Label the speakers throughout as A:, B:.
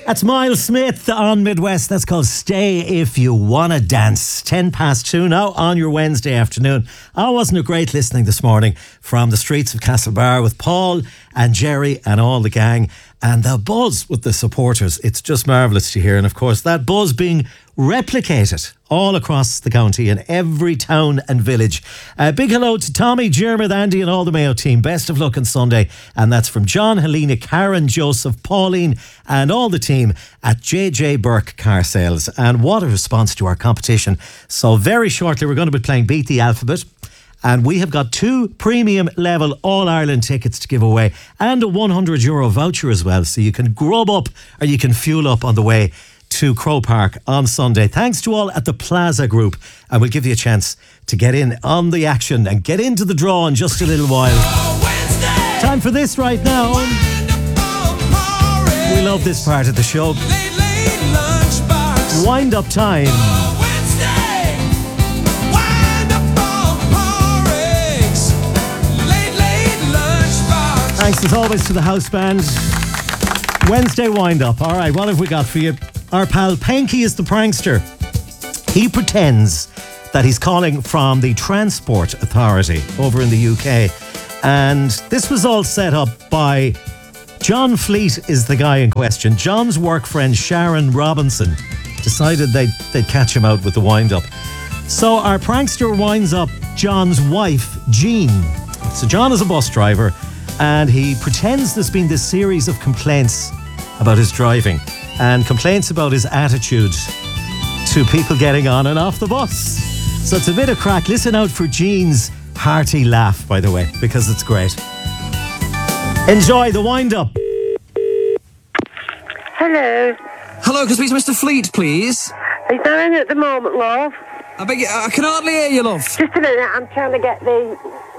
A: That's Miles Smith on Midwest. That's called Stay If You Wanna Dance. 2:10 now on your Wednesday afternoon. Wasn't it great listening this morning from the streets of Castlebar with Paul and Jerry and all the gang, and the buzz with the supporters. It's just marvellous to hear. And of course, that buzz being replicated all across the county in every town and village. Big hello to Tommy, Jermith, Andy and all the Mayo team. Best of luck on Sunday. And that's from John, Helena, Karen, Joseph, Pauline and all the team at JJ Burke Car Sales. And what a response to our competition. So very shortly we're going to be playing Beat the Alphabet. And we have got 2 premium level All-Ireland tickets to give away and a €100 voucher as well. So you can grub up or you can fuel up on the way to Crow Park on Sunday. Thanks to all at the Plaza Group. And we'll give you a chance to get in on the action and get into the draw in just a little while. Time for this right now. We love this part of the show. Wind up time. Thanks as always to the house band. Wednesday wind up. All right, what have we got for you? Our pal Panky is the prankster. He pretends that he's calling from the Transport Authority over in the UK. And this was all set up by John Fleet is the guy in question. John's work friend Sharon Robinson decided they'd catch him out with the wind up. So our prankster winds up John's wife, Jean. So John is a bus driver, and he pretends there's been this series of complaints about his driving and complaints about his attitude to people getting on and off the bus. So it's a bit of crack. Listen out for Jean's hearty laugh, by the way, because it's great. Enjoy the wind-up.
B: Hello.
C: Hello, can I speak to Mr. Fleet, please?
B: He's not in at the moment, love.
C: I beg you, I can hardly hear you, love.
B: Just a minute, I'm trying to get the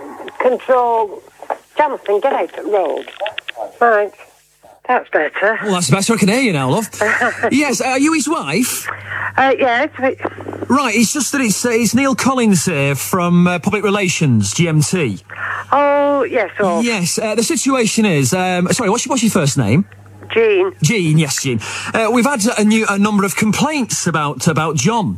B: control. Jonathan, get out the road. Right. That's better.
C: Well, that's better. I can hear you now, love. Yes, are you his wife?
B: Yes.
C: Right, it's just that it's Neil Collins here from Public Relations, GMT.
B: Oh, yes, oh.
C: Yes, the situation is... sorry, what's your first name?
B: Jean.
C: Jean, yes, Jean. We've had a number of complaints about John.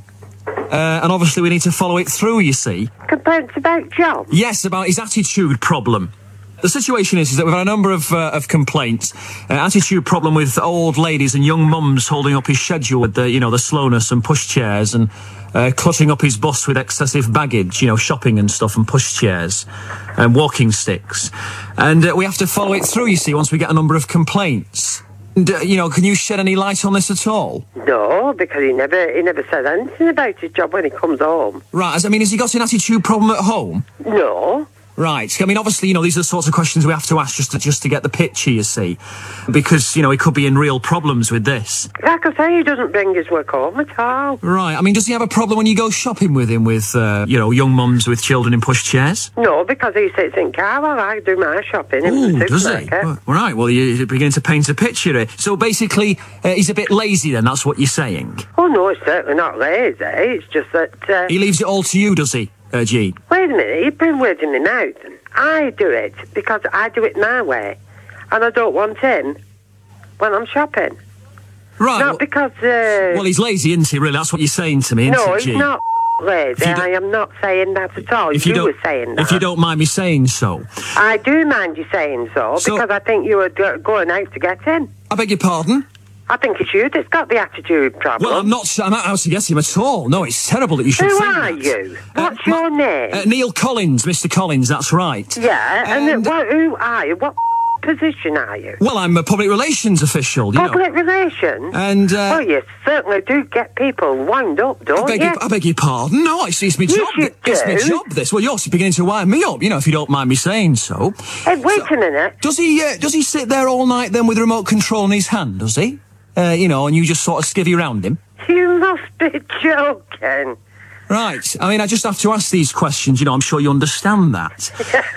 C: And obviously we need to follow it through, you see.
B: Complaints about John?
C: Yes, about his attitude problem. The situation is that we've had a number of complaints. Attitude problem with old ladies and young mums holding up his schedule with the slowness and pushchairs, and clutching up his bus with excessive baggage, shopping and stuff, and pushchairs and walking sticks. And we have to follow it through, you see, once we get a number of complaints. And, can you shed any light on this at all?
B: No, because he never said anything about his job when he comes home.
C: Right, has he got an attitude problem at home?
B: No.
C: Right. I mean, obviously, these are the sorts of questions we have to ask just to get the picture, you see. Because, he could be in real problems with this.
B: Like I say, he doesn't bring his work home at all.
C: Right. I mean, does he have a problem when you go shopping with him with, young mums with children in pushchairs?
B: No, because he sits in car while I do my shopping in the
C: does
B: supermarket.
C: he? Well, right. Well, you're beginning to paint a picture here. So basically, he's a bit lazy then, that's what you're saying?
B: Oh, no, it's certainly not lazy. It's just that...
C: He leaves it all to you, does he, Jean?
B: Wait a minute, you've been words in my mouth. I do it because I do it my way. And I don't want him when I'm shopping.
C: Right.
B: Not because...
C: well, he's lazy, isn't he, really? That's what you're saying to me, isn't
B: no,
C: it, Jean?
B: he's not lazy. I am not saying that at all. You were saying that.
C: If you don't mind me saying so.
B: I do mind you saying so because I think you were going out to get him.
C: I beg your pardon?
B: I think it's you that's got the attitude problem.
C: Well, I'm not out to get him at all. No, it's terrible that you should think that.
B: Who are you? What's your name?
C: Neil Collins, Mr. Collins, that's right.
B: Yeah, and who are you? What position are you?
C: Well, I'm a public relations official,
B: Public relations?
C: And,
B: well, you certainly do get people wound up, don't you?
C: I beg your pardon. No, it's my job. It's my job, this. Well, you're beginning to wind me up, if you don't mind me saying so.
B: Hey, wait a minute.
C: Does he sit there all night then with the remote control in his hand, does he? And you just sort of skivvy round him?
B: You must be joking.
C: Right. I mean, I just have to ask these questions, I'm sure you understand that.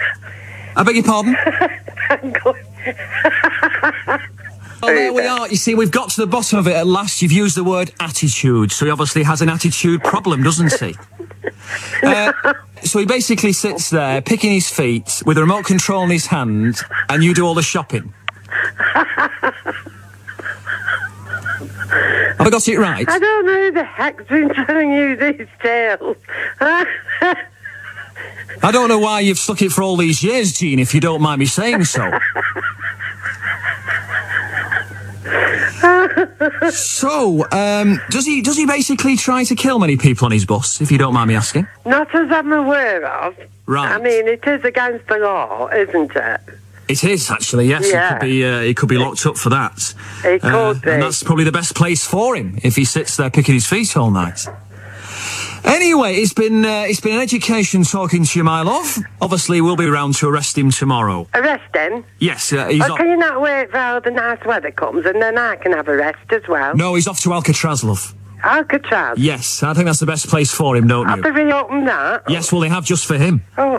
C: I beg your pardon? Oh, there we are. You see, we've got to the bottom of it at last. You've used the word attitude, so he obviously has an attitude problem, doesn't he? So he basically sits there, picking his feet, with a remote control in his hand, and you do all the shopping. Have I got it right?
B: I don't know who the heck's been telling you these tales.
C: I don't know why you've stuck it for all these years, Jean, if you don't mind me saying so. So, does he basically try to kill many people on his bus, if you don't mind me asking?
B: Not as I'm aware of.
C: Right.
B: I mean, it is against the law, isn't it?
C: It is, actually, yes.
B: Yeah.
C: He could be locked up for that.
B: It could be.
C: And that's probably the best place for him, if he sits there picking his feet all night. Anyway, it's been an education talking to you, my love. Obviously, we'll be around to arrest him tomorrow.
B: Arrest him?
C: Yes, he's
B: Can you not wait for all the nice weather comes and then I can have a rest as well?
C: No, he's off to Alcatraz, love.
B: Alcatraz?
C: Yes, I think that's the best place for him, don't you?
B: Have they reopened that?
C: Yes, well, they have just for him.
B: Oh,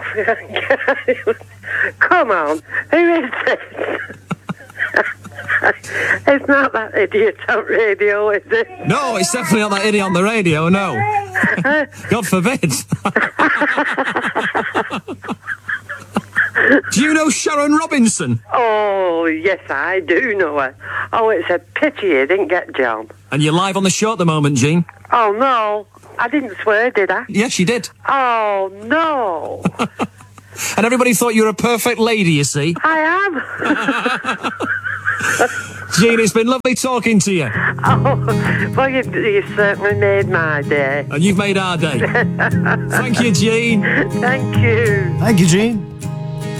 B: come on. Who is this? It's not that idiot on radio, is it?
C: No, it's definitely not that idiot on the radio, no. God forbid. Do you know Sharon Robinson?
B: Oh, yes, I do know her. Oh, it's a pity you didn't get John.
C: And you're live on the show at the moment, Jean.
B: Oh, no. I didn't swear, did I?
C: Yes, you did.
B: Oh, no.
C: And everybody thought you were a perfect lady, you see.
B: I am.
C: Jean, it's been lovely talking to you.
B: Oh, well, you certainly made my day.
C: And you've made our day. Thank you, Jean.
B: Thank you.
A: Thank you, Jean.